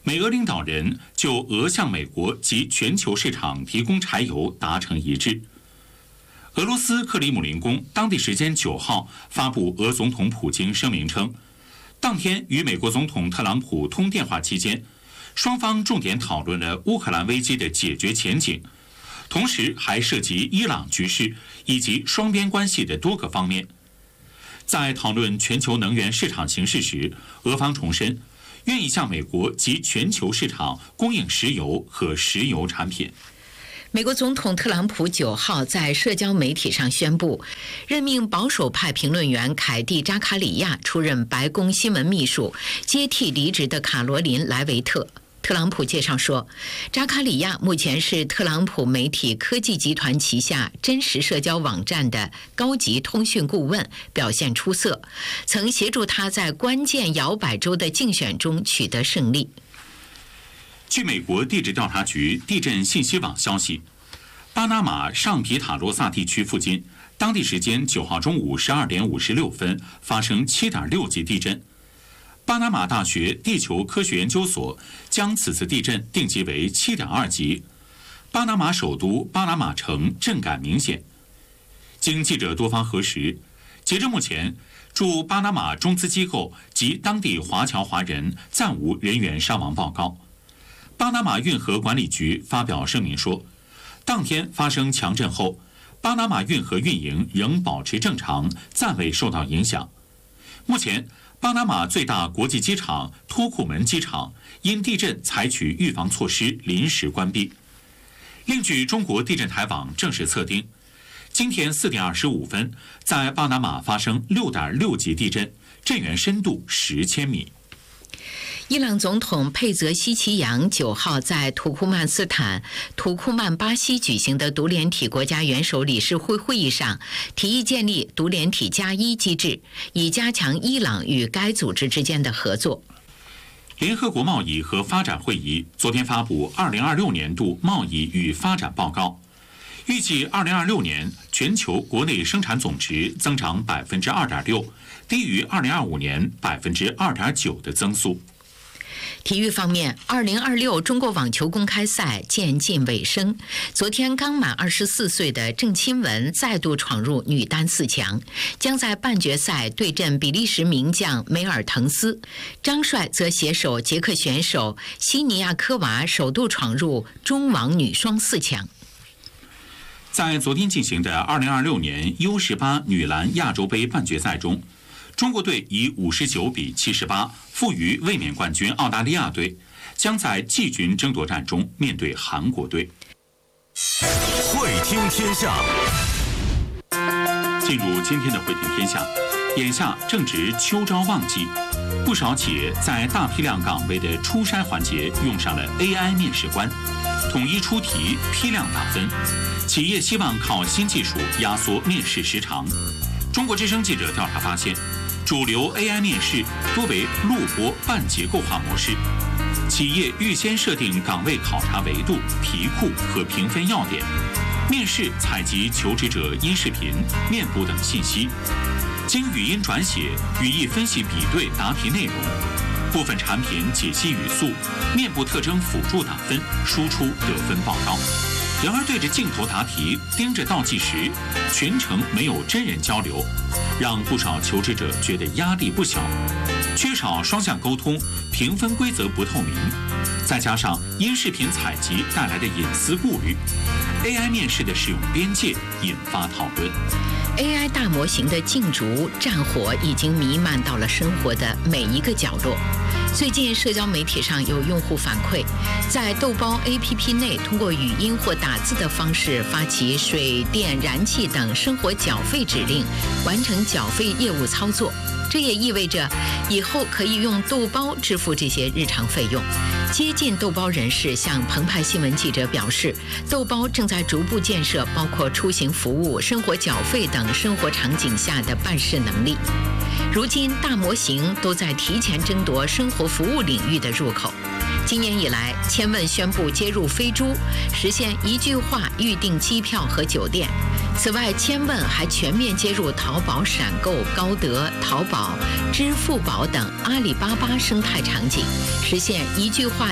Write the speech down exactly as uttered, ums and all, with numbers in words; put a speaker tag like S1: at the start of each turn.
S1: 美俄领导人就俄向美国及全球市场提供柴油达成一致。俄罗斯克里姆林宫当地时间九号发布俄总统普京声明称，当天与美国总统特朗普通电话期间，双方重点讨论了乌克兰危机的解决前景，同时还涉及伊朗局势以及双边关系的多个方面。在讨论全球能源市场形势时，俄方重申愿意向美国及全球市场供应石油和石油产品。
S2: 美国总统特朗普九号在社交媒体上宣布，任命保守派评论员凯蒂·扎卡里亚出任白宫新闻秘书，接替离职的卡罗琳·莱维特。特朗普介绍说，扎卡里亚目前是特朗普媒体科技集团旗下真实社交网站的高级通讯顾问，表现出色，曾协助他在关键摇摆州的竞选中取得胜利。
S1: 据美国地质调查局地震信息网消息，巴拿马上皮塔罗萨地区附近，当地时间九号中午十二点五十六分发生七点六级地震。巴拿马大学地球科学研究所将此次地震定级为七点二级。巴拿马首都巴拿马城震感明显。经记者多方核实，截至目前，驻巴拿马中资机构及当地华侨华人暂无人员伤亡报告。巴拿马运河管理局发表声明说，当天发生强震后，巴拿马运河运营仍保持正常，暂未受到影响。目前，巴拿马最大国际机场托库门机场因地震采取预防措施，临时关闭。另据中国地震台网正式测定，今天四点二十五分，在巴拿马发生六点六级地震，震源深度十千米。
S2: 伊朗总统佩泽西奇扬九号在土库曼斯坦土库曼巴西举行的独联体国家元首理事会会议上，提议建立独联体加一机制，以加强伊朗与该组织之间的合作。
S1: 联合国贸易和发展会议昨天发布二零二六年度贸易与发展报告，预计二零二六年全球国内生产总值增长百分之二点六，低于二零二五年百分之二点九的增速。
S2: 体育方面，二零二六中国网球公开赛渐近尾声。昨天刚满二十四岁的郑钦文再度闯入女单四强，将在半决赛对阵比利时名将梅尔滕斯。张帅则携手捷克选手西尼亚科娃首度闯入中网女双四强。
S1: 在昨天进行的二零二六年 U 十八 女篮亚洲杯半决赛中，中国队以五十九比七十八负于卫冕冠军澳大利亚队，将在季军争夺战中面对韩国队。
S3: 会听天下，
S1: 进入今天的会听天下，眼下正值秋招旺季，不少企业在大批量岗位的初筛环节用上了 A I 面试官，统一出题，批量打分。企业希望靠新技术压缩面试时长。中国之声记者调查发现，主流 A I 面试多为录播半结构化模式，企业预先设定岗位考察维度、题库和评分要点，面试采集求职者音视频、面部等信息，经语音转写、语义分析比对答题内容，部分产品解析语速、面部特征辅助打分，输出得分报告。然而对着镜头答题，盯着倒计时，全程没有真人交流，让不少求职者觉得压力不小。缺少双向沟通，评分规则不透明，再加上音视频采集带来的隐私顾虑， A I 面试的使用边界引发讨论。
S2: A I 大模型的竞逐战火已经弥漫到了生活的每一个角落。最近社交媒体上有用户反馈，在豆包 A P P 内通过语音或打字的方式发起水电燃气等生活缴费指令，完成缴费业务操作。这也意味着以后可以用豆包支付这些日常费用。接近豆包人士向澎湃新闻记者表示，豆包正在逐步建设包括出行服务、生活缴费等生活场景下的办事能力。如今大模型都在提前争夺生活服务领域的入口。今年以来，千问宣布接入飞猪，实现一句话预订机票和酒店。此外，千问还全面接入淘宝闪购、高德、淘宝、支付宝等阿里巴巴生态场景，实现一句话